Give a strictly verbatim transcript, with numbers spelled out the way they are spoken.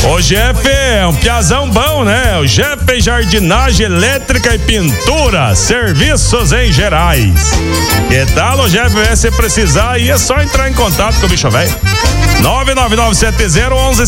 O Jeff é um piazão bom, né? O Jeff em jardinagem elétrica e pintura, serviços em gerais. Que tal, o Jeff? Se precisar, aí é só entrar em contato com o bicho velho. nove nove nove sete zero um um